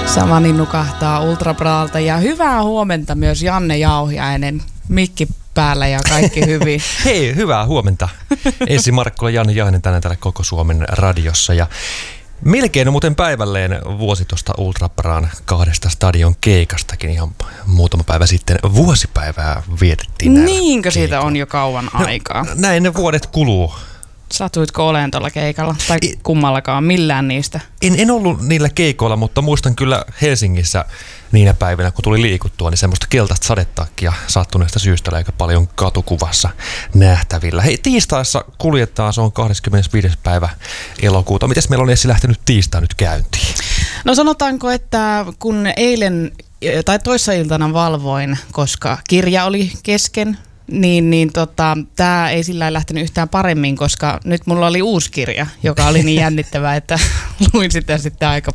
Savani nukahtaa Ultrabralta ja hyvää huomenta myös Janne Jauhiainen. Mikki päällä ja kaikki hyvin. Hei, hyvää huomenta. Essi Markkola, Janne Jauhiainen tänään täällä Koko Suomen radiossa. Ja melkein on muuten päivälleen vuosi tuosta Ultrabran 2 stadion keikastakin. Ihan muutama päivä sitten vuosipäivää vietettiin. Niinkö siitä on jo kauan aikaa? Näin ne vuodet kuluu. Satuitko oleen tuolla keikalla? Tai kummallakaan, millään niistä? En ollut niillä keikoilla, mutta muistan kyllä Helsingissä niinä päivinä, kun tuli liikuttua, niin semmoista keltaista sadetakkia sattuneesta syystä aika paljon katukuvassa nähtävillä. Hei, tiistaissa kuljetaan, se on 25. päivä elokuuta. Mites meillä on Essi lähtenyt tiistain nyt käyntiin? No sanotaanko, että kun eilen tai toissailtana valvoin, koska kirja oli kesken, niin tämä ei sillä lähtenyt yhtään paremmin, koska nyt mulla oli uusi kirja, joka oli niin jännittävää, että luin sitä sitten aika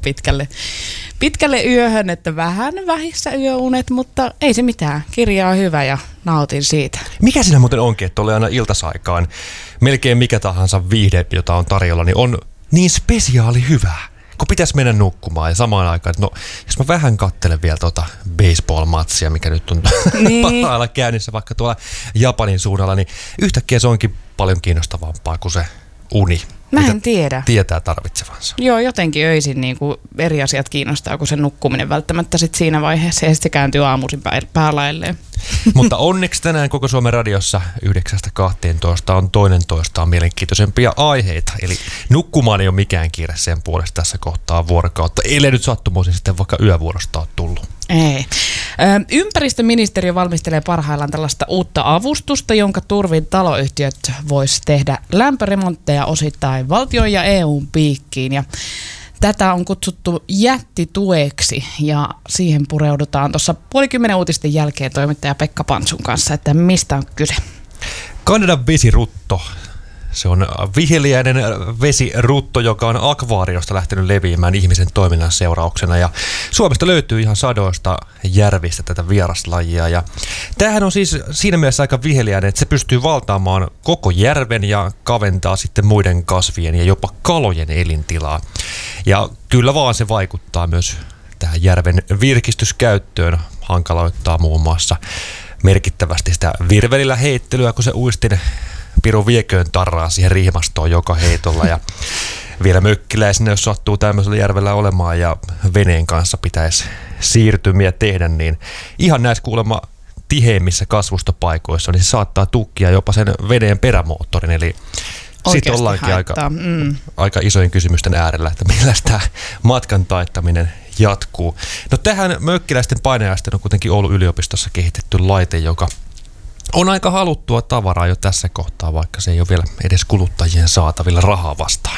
pitkälle yöhön, että vähän vähissä yöunet, mutta ei se mitään. Kirja on hyvä ja nautin siitä. Mikä siinä muuten onkin, että oli aina iltasaikaan melkein mikä tahansa viihde, jota on tarjolla, niin on niin spesiaali hyvää? Kun pitäisi mennä nukkumaan ja samaan aikaan, että no jos mä vähän katselen vielä baseball-matsia, mikä nyt on parhailla käynnissä vaikka tuolla Japanin suunnalla, niin yhtäkkiä se onkin paljon kiinnostavampaa kuin se uni. Mä en tiedä. Tietää tarvitsevansa. Joo, jotenkin öisin niin kuin eri asiat kiinnostaa kuin se nukkuminen välttämättä sit siinä vaiheessa ja sitten se kääntyy aamuisin päälailleen. Mutta onneksi tänään Koko Suomen radiossa 9-12 on toinen toistaan mielenkiintoisempia aiheita. Eli nukkumaan ei ole mikään kiire sen puolesta tässä kohtaa vuorokautta. Ellei nyt sattumoisin sitten vaikka yövuorosta ole tullut. Ei. Ympäristöministeriö valmistelee parhaillaan tällaista uutta avustusta, jonka turvin taloyhtiöt vois tehdä lämpöremontteja osittain valtion ja EUn piikkiin. Ja tätä on kutsuttu jättitueksi ja siihen pureudutaan tuossa 9:30 uutisten jälkeen toimittaja Pekka Pantsun kanssa, että mistä on kyse. Kanadan vesirutto. Se on viheliäinen vesirutto, joka on akvaariosta lähtenyt leviämään ihmisen toiminnan seurauksena. Ja Suomesta löytyy ihan sadoista järvistä tätä vieraslajia. Ja tämähän on siis siinä mielessä aika viheliäinen, että se pystyy valtaamaan koko järven ja kaventaa sitten muiden kasvien ja jopa kalojen elintilaa. Ja kyllä vaan se vaikuttaa myös tähän järven virkistyskäyttöön, hankaloittaa muun muassa merkittävästi sitä virvelillä heittelyä, kun se uistin piru vieköön tarraa siihen riimastoon joka heitolla ja vielä mökkiläisenä, jos sattuu tämmöisellä järvellä olemaan ja veneen kanssa pitäisi siirtymiä tehdä, niin ihan näissä kuulemma tiheimmissä kasvustopaikoissa, niin se saattaa tukkia jopa sen veneen perämoottorin, eli sitten ollaankin aika isojen kysymysten äärellä, että millä tämä matkan taittaminen jatkuu. No tähän mökkiläisten painajaisten on kuitenkin Oulun yliopistossa kehitetty laite, joka on aika haluttua tavaraa jo tässä kohtaa, vaikka se ei ole vielä edes kuluttajien saatavilla rahaa vastaan.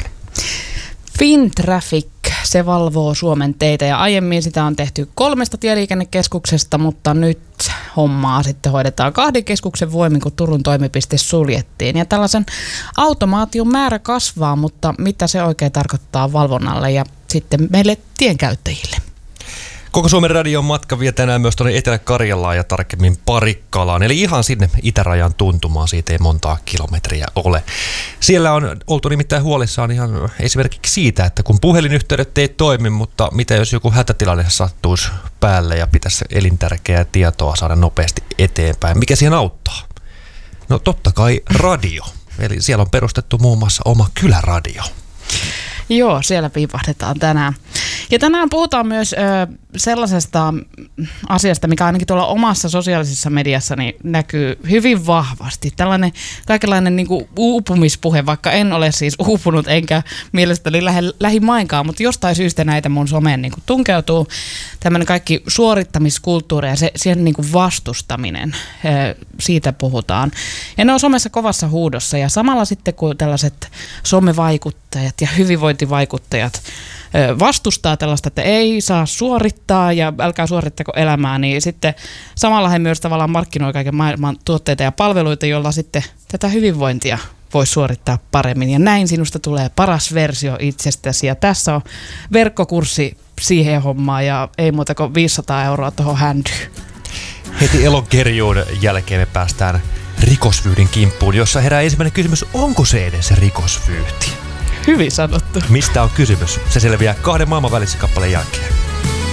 Fintraffic, se valvoo Suomen teitä ja aiemmin sitä on tehty 3 tieliikennekeskuksesta, mutta nyt hommaa sitten hoidetaan 2 keskuksen voimin, kun Turun toimipiste suljettiin. Ja tällaisen automaation määrä kasvaa, mutta mitä se oikein tarkoittaa valvonnalle ja sitten meille tienkäyttäjille? Koko Suomen radion matka vie tänään myös tuonne Etelä-Karjalaan ja tarkemmin Parikkalaan, eli ihan sinne itärajan tuntumaan, siitä ei montaa kilometriä ole. Siellä on oltu nimittäin huolissaan ihan esimerkiksi siitä, että kun puhelinyhteydet ei toimi, mutta mitä jos joku hätätilanne sattuisi päälle ja pitäisi elintärkeää tietoa saada nopeasti eteenpäin. Mikä siihen auttaa? No totta kai radio, eli siellä on perustettu muun muassa oma kyläradio. Joo, siellä piipahdetaan tänään. Ja tänään puhutaan myös sellaisesta asiasta, mikä ainakin tuolla omassa sosiaalisessa mediassani näkyy hyvin vahvasti. Tällainen kaikenlainen niin kuin uupumispuhe, vaikka en ole siis uupunut enkä mielestäni lähimainkaan, mutta jostain syystä näitä mun someen niin kuin tunkeutuu tämmöinen kaikki suorittamiskulttuuri ja siihen niin kuin vastustaminen, siitä puhutaan. Ja ne on somessa kovassa huudossa ja samalla sitten kun tällaiset somevaikuttajat ja hyvinvointivaikuttajat vastustaa tällaista, että ei saa suorittaa ja älkää suorittako elämää, niin sitten samalla he myös tavallaan markkinoi kaiken maailman tuotteita ja palveluita, joilla sitten tätä hyvinvointia voi suorittaa paremmin. Ja näin sinusta tulee paras versio itsestäsi. Ja tässä on verkkokurssi siihen hommaan ja ei muuta kuin 500 € tuohon händyyn. Heti elonkerjuun jälkeen me päästään rikosvyyhdin kimppuun, jossa herää ensimmäinen kysymys, onko se edes rikosvyyhti? Hyvin sanottu. Mistä on kysymys? Se selviää 2 maailman välisen kappaleen jälkeen.